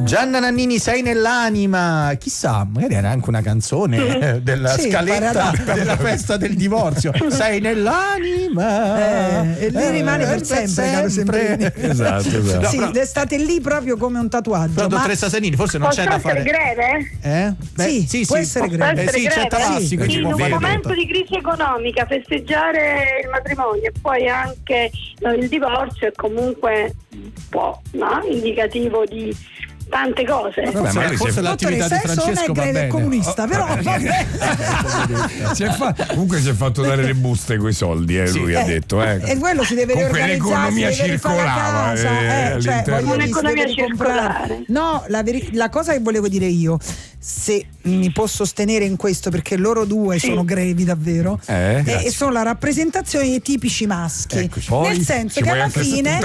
Gianna Nannini, sei nell'anima. Chissà, magari era anche una canzone della scaletta della festa del divorzio. Sei nell'anima. E lì rimane per sempre, caro Sembrini. Esatto. No, sì, state lì proprio come un tatuaggio. Però dottoressa Sannini, forse non c'è da fare. Posso essere greve? Sì, può essere greve. Sì, c'è Tavassi che ci in può un fare momento tutto. di crisi economica festeggiare il matrimonio e poi anche il divorzio è comunque un po', no? Indicativo di tante cose. Vabbè, magari forse l'attività di Francesco va bene. È comunista, però vabbè. Comunque si è fatto dare le buste coi soldi, lui ha detto. E quello si deve comunque riorganizzare, l'economia si deve circolava. cioè, un'economia circolare. No, la cosa che volevo dire io, se mi posso sostenere in questo, perché loro due sono grevi davvero, e sono la rappresentazione dei tipici maschi. Eccoci. Poi nel senso che alla fine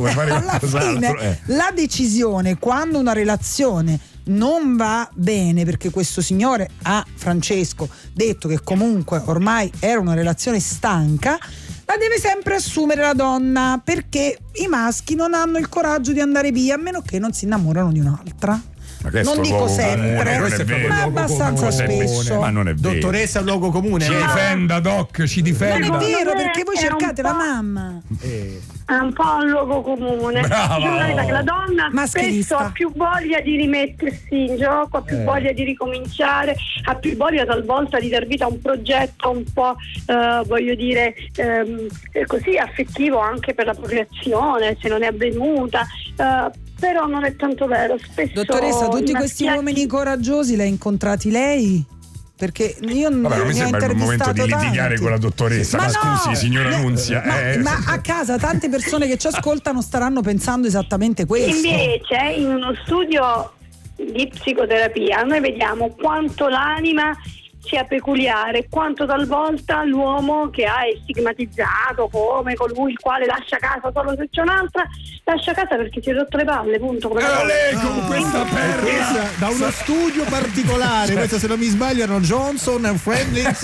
la decisione, quando una relazione non va bene, perché questo signore a Francesco detto che comunque ormai era una relazione stanca, la deve sempre assumere la donna, perché i maschi non hanno il coraggio di andare via a meno che non si innamorano di un'altra. Non dico sempre, ma abbastanza spesso. Ma non è vero. Dottoressa, è un luogo comune. Ci difenda, Doc, ci difenda. Non è vero, perché voi cercate la mamma. È un po' un luogo comune. Brava. Che la donna Maschilista. spesso ha più voglia di rimettersi in gioco, ha più voglia di ricominciare, ha più voglia talvolta di dar vita a un progetto un po' voglio dire così affettivo anche per la procreazione, se non è avvenuta. Però non è tanto vero. Spesso, dottoressa, tutti questi uomini coraggiosi li ha incontrati lei? Perché io non mi sembra il momento di litigare tanti. con la dottoressa. Ma scusi, signora Nunzia. Ma a casa tante persone che ci ascoltano staranno pensando esattamente questo. Invece, in uno studio di psicoterapia, noi vediamo quanto l'anima sia peculiare, quanto talvolta l'uomo che è stigmatizzato come colui il quale lascia casa solo se c'è un'altra, lascia casa perché si è rotto le palle, punto. Lei con questa perla da uno studio particolare, questo se non mi sbaglio erano Johnson and Friendlies,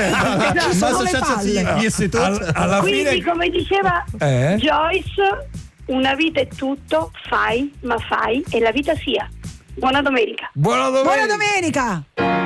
alla quindi fine, come diceva Joyce, una vita è tutto, fai e la vita sia. Buona domenica. Buona domenica. Buona domenica.